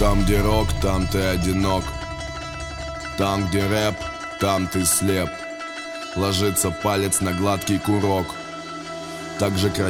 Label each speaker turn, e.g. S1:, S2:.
S1: Там, где рок, там ты одинок. Там, где рэп, там ты слеп. Ложится палец на гладкий курок. Так же